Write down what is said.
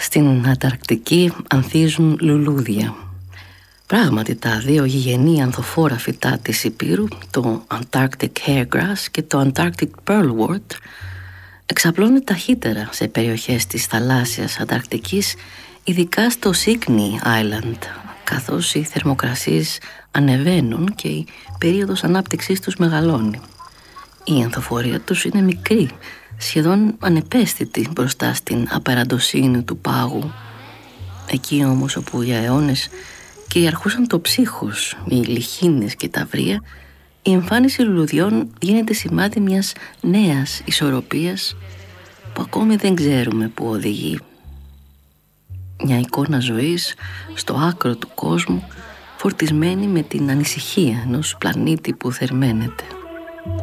Στην Ανταρκτική ανθίζουν λουλούδια. Πράγματι τα δύο γηγενή ανθοφόρα φυτά της Υπήρου, το Antarctic Hairgrass και το Antarctic Pearlwort, εξαπλώνουν ταχύτερα σε περιοχές της θαλάσσιας Ανταρκτικής, ειδικά στο Sydney Island, καθώς οι θερμοκρασίες ανεβαίνουν και η περίοδος ανάπτυξής τους μεγαλώνει. Η ανθοφορία τους είναι μικρή, σχεδόν ανεπαίσθητη μπροστά στην απεραντοσύνη του πάγου. Εκεί όμως όπου για αιώνες κυριαρχούσαν το ψύχος, οι λιχίνες και τα βρύα, η εμφάνιση λουλουδιών γίνεται σημάδι μιας νέας ισορροπίας που ακόμη δεν ξέρουμε που οδηγεί. Μια εικόνα ζωής στο άκρο του κόσμου, φορτισμένη με την ανησυχία ενός πλανήτη που θερμαίνεται.